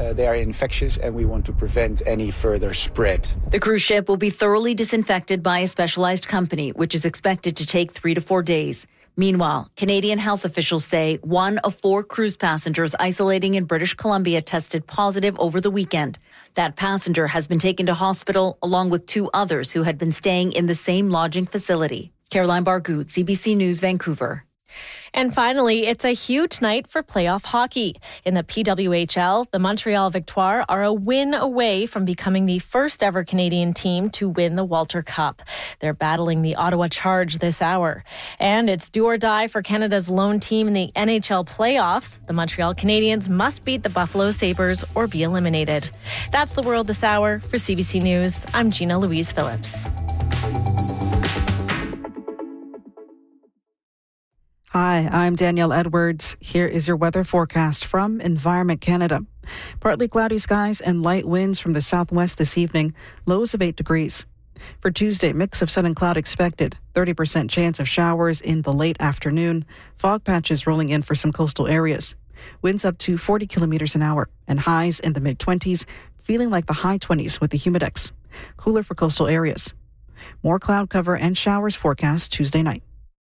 They are infectious and we want to prevent any further spread. The cruise ship will be thoroughly disinfected by a specialized company, which is expected to take 3 to 4 days. Meanwhile, Canadian health officials say 1 of 4 cruise passengers isolating in British Columbia tested positive over the weekend. That passenger has been taken to hospital along with 2 others who had been staying in the same lodging facility. Caroline Bargout, CBC News, Vancouver. And finally, it's a huge night for playoff hockey. In the PWHL, the Montreal Victoire are a win away from becoming the first ever Canadian team to win the Walter Cup. They're battling the Ottawa Charge this hour. And it's do or die for Canada's lone team in the NHL playoffs. The Montreal Canadiens must beat the Buffalo Sabres or be eliminated. That's the world this hour. For CBC News, I'm Gina Louise Phillips. Hi, I'm Danielle Edwards. Here is your weather forecast from Environment Canada. Partly cloudy skies and light winds from the southwest this evening, lows of 8 degrees. For Tuesday, mix of sun and cloud expected, 30% chance of showers in the late afternoon, fog patches rolling in for some coastal areas. Winds up to 40 kilometers an hour and highs in the mid-20s, feeling like the high 20s with the humidex. Cooler for coastal areas. More cloud cover and showers forecast Tuesday night.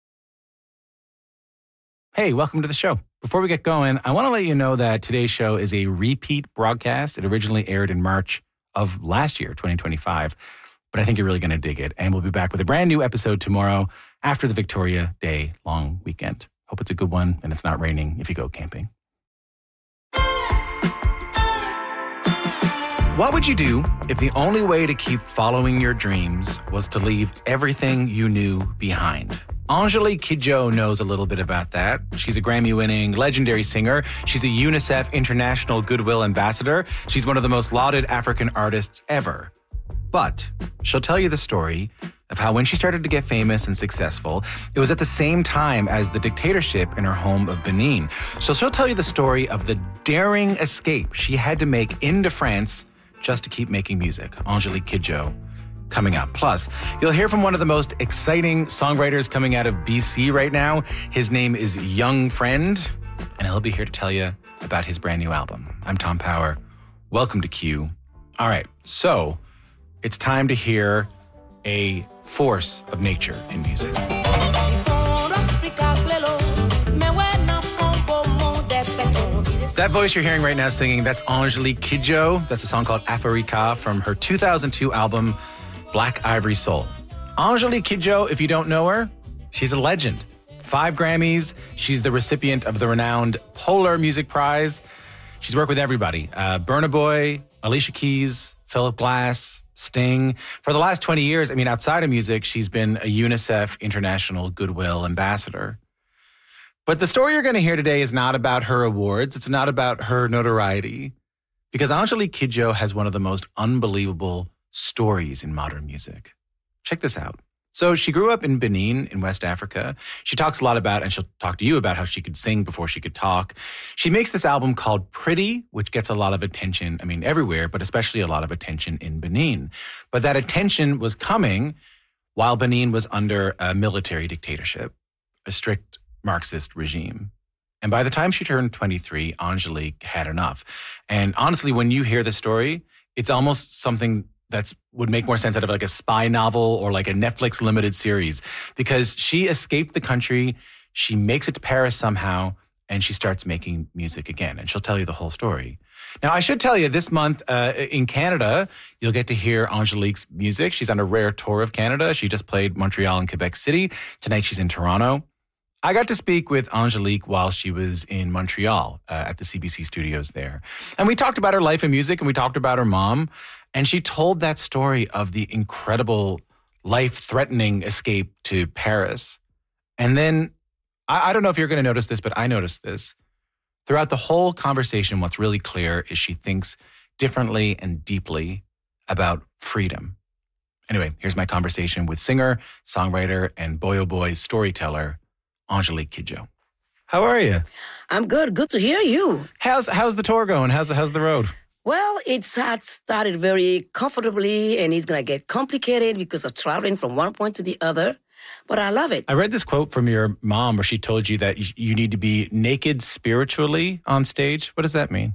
Hey, welcome to the show. Before we get going, I want to let you know that today's show is a repeat broadcast. It originally aired in March of last year, 2025, but I think you're really going to dig it. And we'll be back with a brand new episode tomorrow after the Victoria Day long weekend. Hope it's a good one and it's not raining if you go camping. What would you do if the only way to keep following your dreams was to leave everything you knew behind? Angelique Kidjo knows a little bit about that. She's a Grammy-winning legendary singer. She's a UNICEF International Goodwill Ambassador. She's one of the most lauded African artists ever. But she'll tell you the story of how when she started to get famous and successful, it was at the same time as the dictatorship in her home of Benin. So she'll tell you the story of the daring escape she had to make into France just to keep making music. Angelique Kidjo. Coming up. Plus, you'll hear from one of the most exciting songwriters coming out of BC right now. His name is Young Friend, and he'll be here to tell you about his brand new album. I'm Tom Power. Welcome to Q. All right, so it's time to hear a force of nature in music. That voice you're hearing right now singing, that's Angelique Kidjo. That's a song called Africa from her 2002 album, Black Ivory Soul. Angelique Kidjo, if you don't know her, she's a legend. 5 Grammys. She's the recipient of the renowned Polar Music Prize. She's worked with everybody. Burna Boy, Alicia Keys, Philip Glass, Sting. For the last 20 years, I mean, outside of music, she's been a UNICEF International Goodwill Ambassador. But the story you're going to hear today is not about her awards. It's not about her notoriety. Because Angelique Kidjo has one of the most unbelievable stories in modern music. Check this out. So she grew up in Benin in West Africa. She talks a lot about, and she'll talk to you about how she could sing before she could talk. She makes this album called Pretty, which gets a lot of attention, I mean, everywhere, but especially a lot of attention in Benin. But that attention was coming while Benin was under a military dictatorship, a strict Marxist regime. And by the time she turned 23, Angelique had enough. And honestly, when you hear the story, it's almost something that would make more sense out of like a spy novel or like a Netflix limited series, because she escaped the country, she makes it to Paris somehow, and she starts making music again. And she'll tell you the whole story. Now, I should tell you, this month in Canada, you'll get to hear Angelique's music. She's on a rare tour of Canada. She just played Montreal and Quebec City. Tonight, she's in Toronto. I got to speak with Angelique while she was in Montreal at the CBC studios there. And we talked about her life in music, and we talked about her mom. And she told that story of the incredible, life-threatening escape to Paris. And then, I don't know if you're going to notice this, but I noticed this. Throughout the whole conversation, what's really clear is she thinks differently and deeply about freedom. Anyway, here's my conversation with singer, songwriter, and Boy Oh Boy storyteller, Angelique Kidjo. How are you? I'm good. Good to hear you. How's the tour going? How's the road? Well, it's had started very comfortably, and it's going to get complicated because of traveling from one point to the other. But I love it. I read this quote from your mom where she told you that you need to be naked spiritually on stage. What does that mean?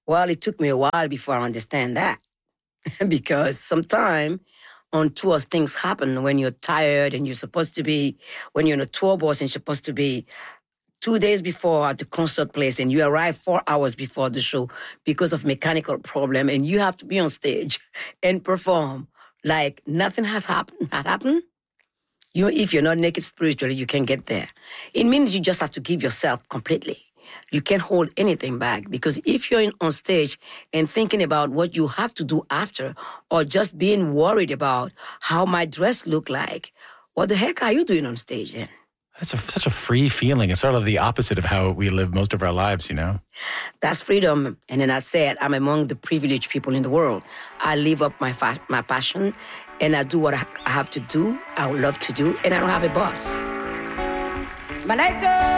Well, it took me a while before I understand that. Because sometimes on tours, things happen when you're tired and when you're in a tour bus and you're supposed to be 2 days before at the concert place and you arrive 4 hours before the show because of mechanical problem and you have to be on stage and perform like nothing has happened. If you're not naked spiritually, you can't get there. It means you just have to give yourself completely. You can't hold anything back because if you're on stage and thinking about what you have to do after or just being worried about how my dress look like, what the heck are you doing on stage then? That's such a free feeling. It's sort of the opposite of how we live most of our lives, you know? That's freedom. And then I said, I'm among the privileged people in the world. I live up my passion and I do what I have to do, I would love to do, and I don't have a boss. Malaika,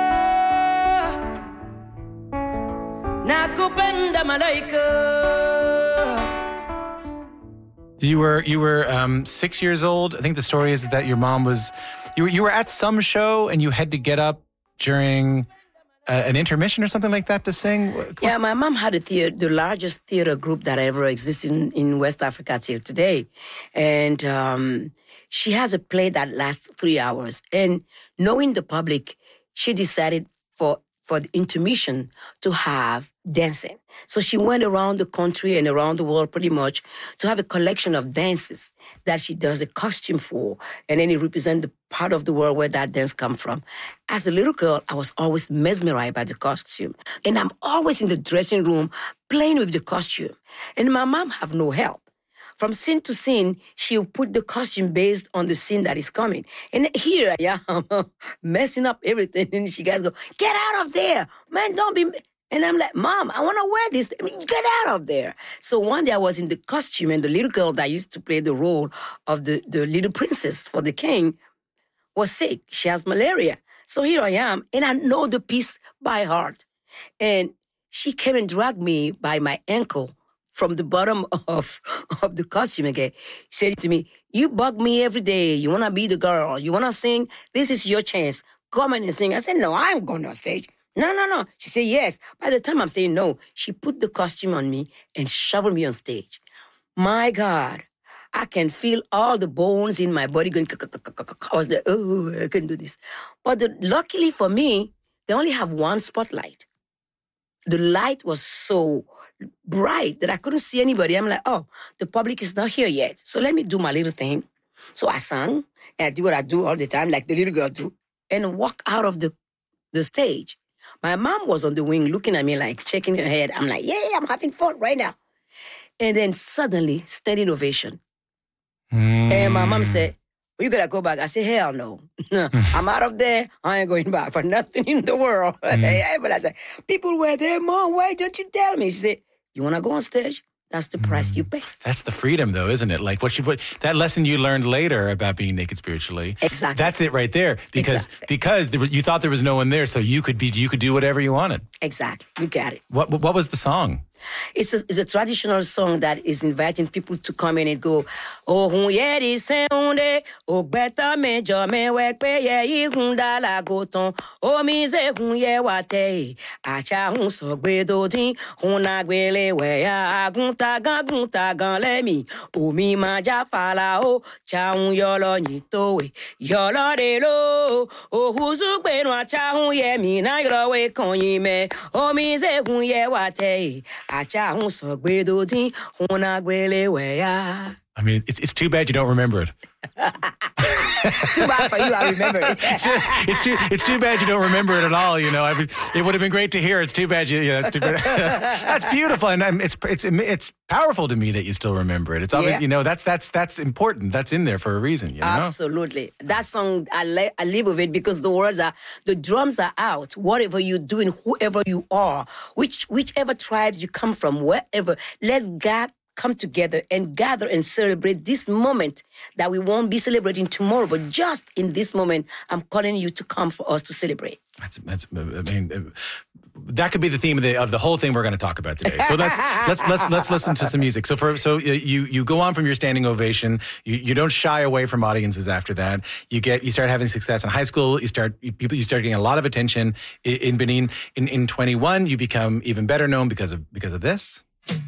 nakupenda malaika. You were 6 years old. I think the story is that your mom was... You were at some show and you had to get up during an intermission or something like that to sing? Yeah, my mom had the largest theater group that ever existed in West Africa till today. And she has a play that lasts 3 hours. And knowing the public, she decided for the intermission to have dancing. So she went around the country and around the world pretty much to have a collection of dances that she does a costume for. And then it represents the part of the world where that dance comes from. As a little girl, I was always mesmerized by the costume. And I'm always in the dressing room playing with the costume. And my mom have no help. From scene to scene, she'll put the costume based on the scene that is coming. And here I am, messing up everything. And she guys go, get out of there. Man, don't be... And I'm like, Mom, I want to wear this. I mean, get out of there. So one day I was in the costume and the little girl that used to play the role of the little princess for the king was sick. She has malaria. So here I am, and I know the piece by heart. And she came and dragged me by my ankle from the bottom of the costume again. She said to me, you bug me every day. You want to be the girl. You want to sing? This is your chance. Come in and sing. I said, no, I'm going on stage. No. She said, yes. By the time I'm saying no, she put the costume on me and shoveled me on stage. My God, I can feel all the bones in my body going, I was like, oh, I couldn't do this. But luckily for me, they only have one spotlight. The light was so bright that I couldn't see anybody. I'm like, oh, the public is not here yet. So let me do my little thing. So I sang, and I do what I do all the time, like the little girl do, and walk out of the stage. My mom was on the wing looking at me like shaking her head. I'm like, yeah, I'm having fun right now. And then suddenly, standing ovation. And my mom said, you gotta go back. I said, hell no. I'm out of there. I ain't going back for nothing in the world. But I said, people were there, Mom, why don't you tell me? She said, you wanna go on stage? That's the price you pay. That's the freedom, though, isn't it? Like that lesson you learned later about being naked spiritually. Exactly. That's it right there. Because you thought there was no one there, so you could do whatever you wanted. Exactly. You got it. What was the song? It's a traditional song that is inviting people to come in and go, oh, yeri seunde, o beta mejo me wekpe ye hunda la goton, o mise hunye wate, acha hun so gbedodin, huna gbele we ya agunta gan lemi, o mi maja fala o, cha hun yolo nyitowe, yolo de lo, o huzu gbe no acha hun ye mi na yolo we konyime, o mise hunye wate. I mean, it's too bad you don't remember it. Too bad for you, I remember it. It's too bad you don't remember it at all. You know, it would have been great to hear. It's too bad it's too bad. That's beautiful, and it's powerful to me that you still remember it. It's obvious, you know, that's important. That's in there for a reason. You know? Absolutely. That song, I live with it because the words are, the drums are out. Whatever you're doing, whoever you are, whichever tribes you come from, wherever, let's come together and gather and celebrate this moment that we won't be celebrating tomorrow, but just in this moment, I'm calling you to come for us to celebrate. That could be the theme of the whole thing we're going to talk about today. So let's listen to some music. So you go on from your standing ovation. You don't shy away from audiences after that. You start having success in high school. You start getting a lot of attention in Benin. In 21, you become even better known because of this.